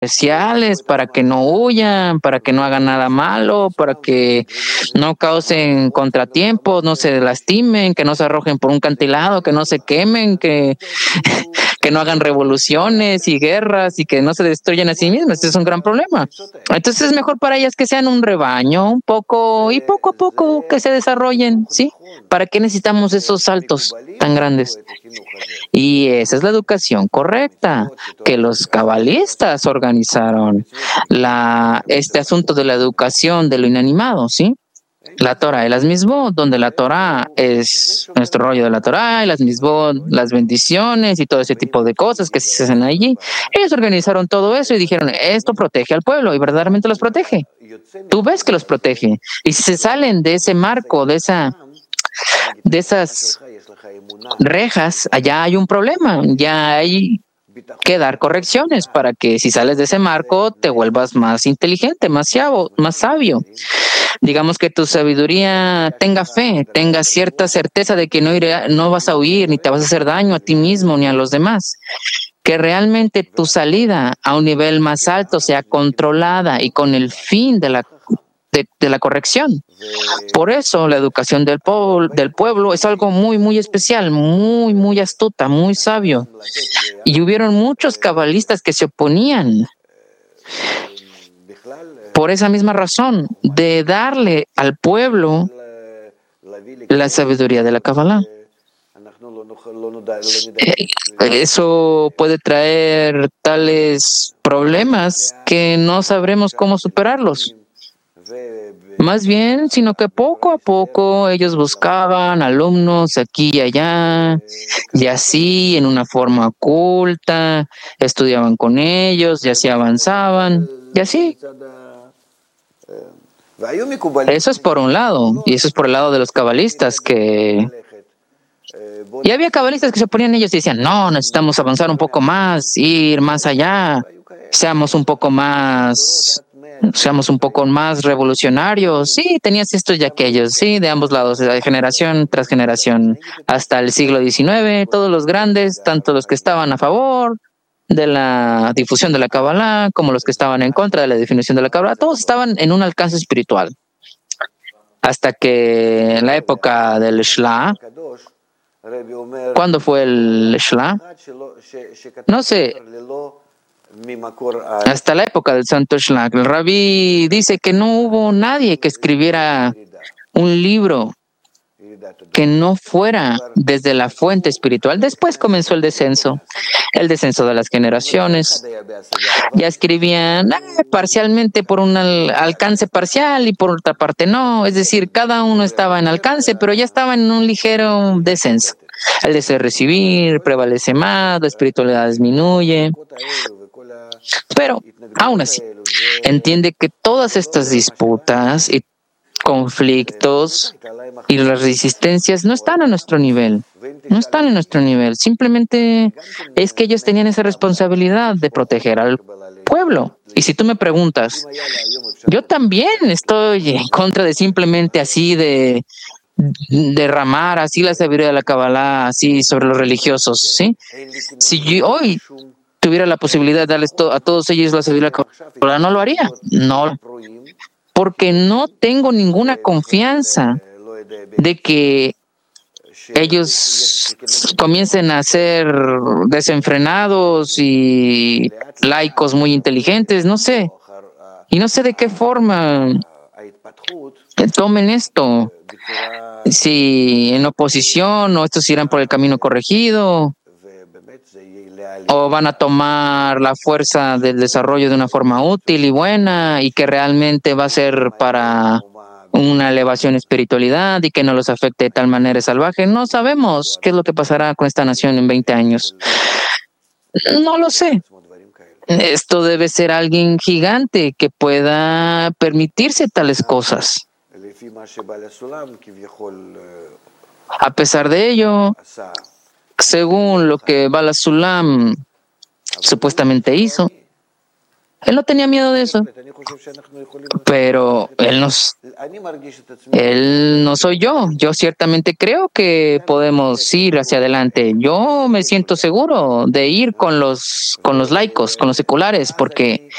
especiales para que no huyan, para que no hagan nada malo, para que no causen contratiempos, no se lastimen, que no se arrojen por un cantilado, que no se quemen, que no hagan revoluciones y guerras y que no se destruyan a sí mismas. Este es un gran problema. Entonces es mejor para ellas que sean un rebaño, un poco y poco a poco que se desarrollen, ¿sí? ¿Para qué necesitamos esos saltos tan grandes? Y esa es la educación correcta que los cabalistas organizaron. Este asunto de la educación de lo inanimado, ¿sí? La Torah y las misbot, donde la Torah es nuestro rollo de la Torah y las misbot, las bendiciones y todo ese tipo de cosas que se hacen allí. Ellos organizaron todo eso y dijeron, esto protege al pueblo y verdaderamente los protege. Tú ves que los protege. Y si se salen de ese marco, de esas rejas, allá hay un problema, ya hay que dar correcciones para que si sales de ese marco te vuelvas más inteligente, más sabio. Digamos que tu sabiduría tenga fe, tenga cierta certeza de que no vas a huir ni te vas a hacer daño a ti mismo ni a los demás. Que realmente tu salida a un nivel más alto sea controlada y con el fin de la corrección. Por eso la educación del pueblo es algo muy, muy especial, muy, muy astuta, muy sabio. Y hubieron muchos cabalistas que se oponían por esa misma razón, de darle al pueblo la sabiduría de la Kabbalah. Eso puede traer tales problemas que no sabremos cómo superarlos. Más bien, sino que poco a poco ellos buscaban alumnos aquí y allá, y así en una forma oculta, estudiaban con ellos, y así avanzaban, y así. Eso es por un lado, y eso es por el lado de los cabalistas y había cabalistas que se oponían a ellos y decían, no, necesitamos avanzar un poco más, ir más allá, seamos un poco más revolucionarios. Sí, tenías estos y aquellos, sí, de ambos lados, de generación tras generación, hasta el siglo XIX, todos los grandes, tanto los que estaban a favor de la difusión de la Kabbalah, como los que estaban en contra de la definición de la Kabbalah, todos estaban en un alcance espiritual. Hasta que en la época del Shla, ¿cuándo fue el Shla? No sé, hasta la época del Santo Shla. El Rabí dice que no hubo nadie que escribiera un libro que no fuera desde la fuente espiritual. Después comenzó el descenso de las generaciones. Ya escribían parcialmente por un alcance parcial y por otra parte no. Es decir, cada uno estaba en alcance, pero ya estaba en un ligero descenso. El deseo de recibir prevalece más, la espiritualidad disminuye. Pero aún así, entiende que todas estas disputas y conflictos y las resistencias no están a nuestro nivel. No están en nuestro nivel. Simplemente es que ellos tenían esa responsabilidad de proteger al pueblo. Y si tú me preguntas, yo también estoy en contra de simplemente así de derramar así la sabiduría de la Kabbalah así sobre los religiosos, ¿sí? Si yo hoy tuviera la posibilidad de darles a todos ellos la sabiduría de la Kabbalah, no lo haría. No, porque no tengo ninguna confianza de que ellos comiencen a ser desenfrenados y laicos muy inteligentes, no sé. Y no sé de qué forma tomen esto. Si en oposición o estos irán por el camino corregido o van a tomar la fuerza del desarrollo de una forma útil y buena y que realmente va a ser para una elevación espiritualidad y que no los afecte de tal manera salvaje. No sabemos qué es lo que pasará con esta nación en 20 años. No lo sé. Esto debe ser alguien gigante que pueda permitirse tales cosas. A pesar de ello, según lo que Bala Sulam supuestamente hizo, Él no tenía miedo de eso, pero él no soy yo. Yo ciertamente creo que podemos ir hacia adelante. Yo me siento seguro de ir con los laicos, con los seculares, porque